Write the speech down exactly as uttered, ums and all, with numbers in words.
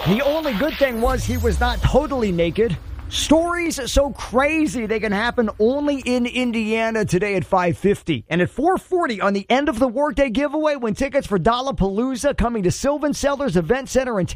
The only good thing was he was not totally naked. Stories so crazy they can happen only in Indiana today at five fifty. And at four forty on the end of the workday giveaway, win tickets for Dollapalooza coming to Sylvan Sellers Event Center in